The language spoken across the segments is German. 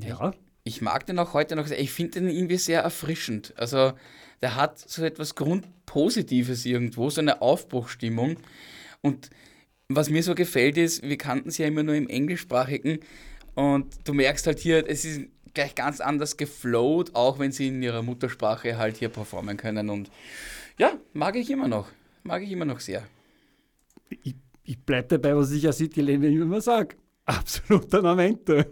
Ja. Ich mag den auch heute noch sehr. Ich finde den irgendwie sehr erfrischend. Also der hat so etwas Grundpositives irgendwo, so eine Aufbruchsstimmung. Und was mir so gefällt ist, wir kannten es ja immer nur im Englischsprachigen und du merkst halt hier, es ist gleich ganz anders geflowt, auch wenn sie in ihrer Muttersprache halt hier performen können. Und ja, mag ich immer noch. Mag ich immer noch sehr. Ich bleibe dabei, was ich ja seit Gelände immer sage. Absoluter Momento.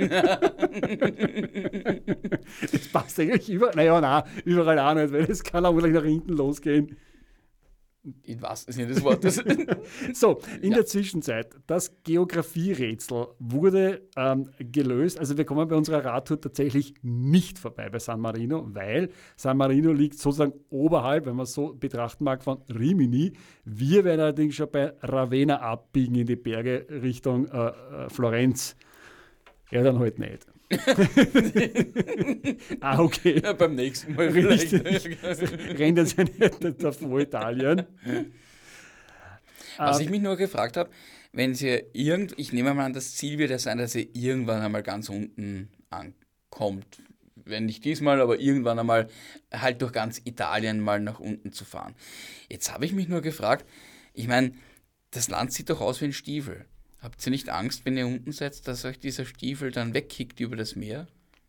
Das passt eigentlich überall auch nicht, weil es kann auch gleich nach hinten losgehen. In wahrsten Sinne des Wortes. So, in der Zwischenzeit, das Geografierätsel wurde gelöst. Also wir kommen bei unserer Radtour tatsächlich nicht vorbei bei San Marino, weil San Marino liegt sozusagen oberhalb, wenn man es so betrachten mag, von Rimini. Wir werden allerdings schon bei Ravenna abbiegen in die Berge Richtung Florenz. Ja, dann halt nicht. Okay. Ja, beim nächsten Mal Richtig. Rennt jetzt nicht davor Italien. Was ich mich nur gefragt habe, wenn sie ich nehme mal an, das Ziel wird ja sein, dass sie irgendwann einmal ganz unten ankommt. Wenn nicht diesmal, aber irgendwann einmal halt durch ganz Italien mal nach unten zu fahren. Jetzt habe ich mich nur gefragt, ich meine, das Land sieht doch aus wie ein Stiefel. Habt ihr nicht Angst, wenn ihr unten seid, dass euch dieser Stiefel dann wegkickt über das Meer?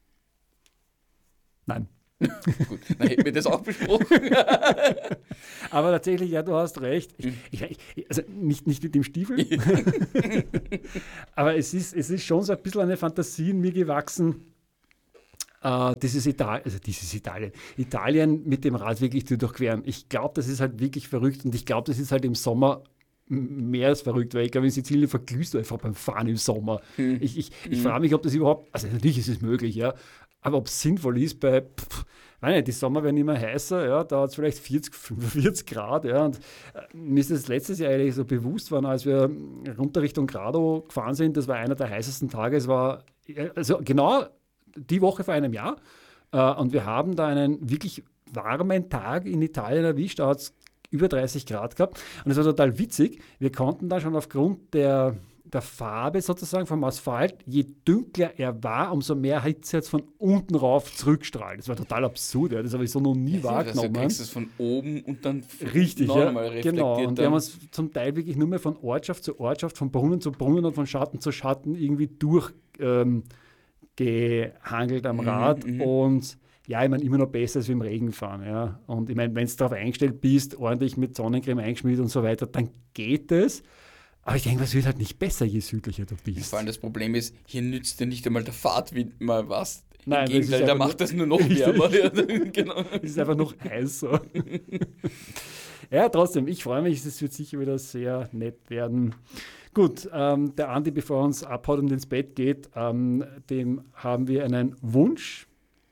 Nein. Gut, dann hätten wir das auch besprochen. Aber tatsächlich, ja, du hast recht. Also nicht mit dem Stiefel. Aber es ist schon so ein bisschen eine Fantasie in mir gewachsen, dieses Italien. Italien mit dem Rad wirklich zu durchqueren. Ich glaube, das ist halt wirklich verrückt und ich glaube, das ist halt im Sommer mehr als verrückt, weil ich glaube, in Sizilien verglühst du einfach beim Fahren im Sommer. Ich frage mich, ob das überhaupt, also natürlich ist es möglich, ja, aber ob es sinnvoll ist die Sommer werden immer heißer, ja, da hat es vielleicht 40, 45 Grad, ja, und mir ist das letztes Jahr eigentlich so bewusst worden, als wir runter Richtung Grado gefahren sind, das war einer der heißesten Tage, es war, also genau die Woche vor einem Jahr, und wir haben da einen wirklich warmen Tag in Italien erwischt, da hat es über 30 Grad gehabt. Und es war total witzig. Wir konnten da schon aufgrund der Farbe sozusagen vom Asphalt, je dunkler er war, umso mehr Hitze jetzt von unten rauf zurückstrahlt. Das war total absurd. Ja. Das habe ich so noch nie wahrgenommen. Du kriegst es von oben und dann richtig, noch einmal reflektiert. Genau. Und wir haben uns zum Teil wirklich nur mehr von Ortschaft zu Ortschaft, von Brunnen zu Brunnen und von Schatten zu Schatten irgendwie durchgehangelt am Rad. Und ja, ich meine, immer noch besser als im Regen fahren. Ja. Und ich meine, wenn du darauf eingestellt bist, ordentlich mit Sonnencreme eingeschmiert und so weiter, dann geht es. Aber ich denke, es wird halt nicht besser, je südlicher du bist. Vor allem das Problem ist, hier nützt dir nicht einmal der Fahrtwind mal was. Nein, im Gegenteil, der macht das nur noch wärmer. Ja, genau. Es ist einfach noch heißer. Ja, trotzdem, ich freue mich, es wird sicher wieder sehr nett werden. Gut, der Andi, bevor er uns abhaut und ins Bett geht, dem haben wir einen Wunsch.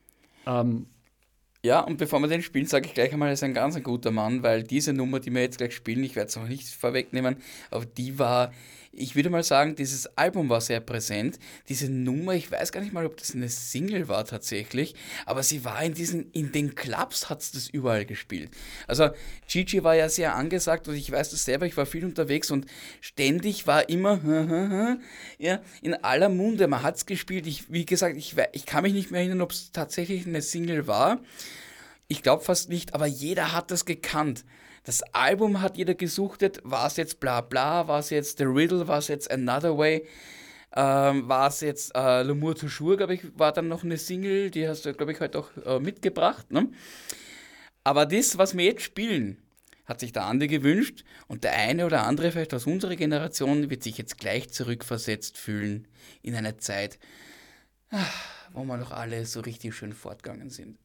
Ja, und bevor wir den spielen, sage ich gleich einmal, er ist ein ganz guter Mann, weil diese Nummer, die wir jetzt gleich spielen, ich werde es noch nicht vorwegnehmen, aber die war, ich würde mal sagen, dieses Album war sehr präsent. Diese Nummer, ich weiß gar nicht mal, ob das eine Single war tatsächlich, aber sie war in den Clubs hat es das überall gespielt. Also Gigi war ja sehr angesagt und ich weiß das selber, ich war viel unterwegs und ständig war immer ja, in aller Munde, man hat es gespielt. Wie gesagt, ich kann mich nicht mehr erinnern, ob es tatsächlich eine Single war. Ich glaube fast nicht, aber jeder hat das gekannt. Das Album hat jeder gesuchtet, war es jetzt Bla Bla, war es jetzt The Riddle, war es jetzt Another Way, war es jetzt L'amour toujours, glaube ich, war dann noch eine Single, die hast du, glaube ich, heute auch mitgebracht. Ne? Aber das, was wir jetzt spielen, hat sich der Andi gewünscht und der eine oder andere, vielleicht aus unserer Generation, wird sich jetzt gleich zurückversetzt fühlen in eine Zeit, wo wir noch alle so richtig schön fortgegangen sind.